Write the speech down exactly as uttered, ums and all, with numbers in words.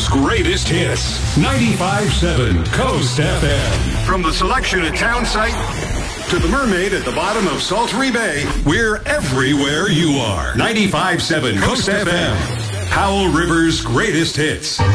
River's greatest hits. ninety-five point seven Coast F M. From the selection at Townsite to the mermaid at the bottom of Saltery Bay, we're everywhere you are. ninety-five point seven Coast F M. Powell River's greatest hits.